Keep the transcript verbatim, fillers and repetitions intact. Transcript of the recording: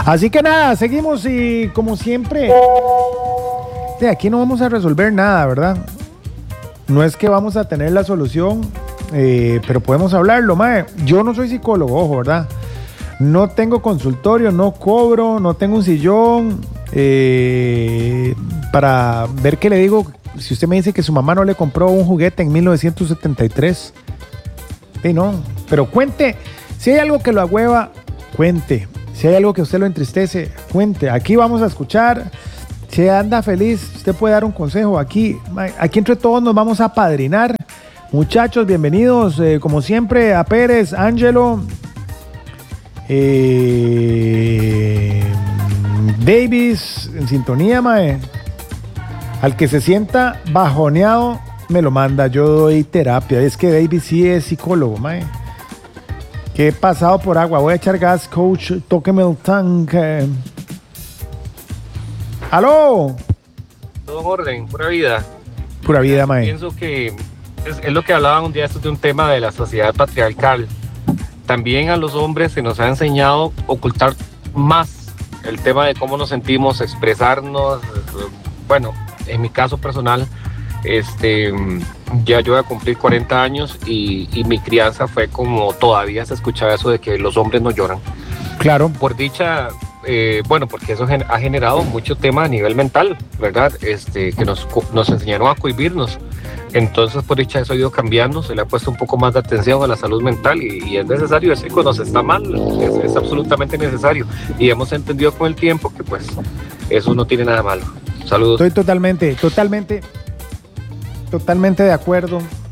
Así que nada, seguimos y como siempre, de aquí no vamos a resolver nada, ¿verdad? No es que vamos a tener la solución, eh, pero podemos hablarlo, mae. Yo no soy psicólogo, ojo, ¿verdad? No tengo consultorio, no cobro, no tengo un sillón eh, para ver qué le digo. Si usted me dice que su mamá no le compró un juguete en mil novecientos setenta y tres, sí, no, pero cuente. Si hay algo que lo agüeva, cuente. Si hay algo que a usted lo entristece, cuente. Aquí vamos a escuchar. Si anda feliz, usted puede dar un consejo. Aquí, aquí entre todos nos vamos a apadrinar. Muchachos, bienvenidos. Eh, como siempre, a Pérez, Ángelo, eh, Davis, en sintonía, mae. Al que se sienta bajoneado, me lo manda. Yo doy terapia. Es que Davis sí es psicólogo, mae. Que he pasado por agua. Voy a echar gas, coach. Tóqueme el tanque. ¡Aló! Todo en orden, pura vida. Pura vida, mae. Pienso que es, es lo que hablaban un día, esto de un tema de la sociedad patriarcal. También a los hombres se nos ha enseñado ocultar más el tema de cómo nos sentimos, expresarnos. Bueno, en mi caso personal, este, ya yo voy a cumplir cuarenta años y, y mi crianza fue como todavía se escuchaba eso de que los hombres no lloran. Claro. Por dicha, eh, bueno, porque eso gen- ha generado mucho tema a nivel mental, ¿verdad? Este, que nos, nos enseñaron a cohibirnos. Entonces, por dicha, eso ha ido cambiando, se le ha puesto un poco más de atención a la salud mental y, y es necesario decir cuando se está mal, es, es absolutamente necesario. Y hemos entendido con el tiempo que pues eso no tiene nada malo. Saludos. Estoy totalmente, totalmente, totalmente de acuerdo.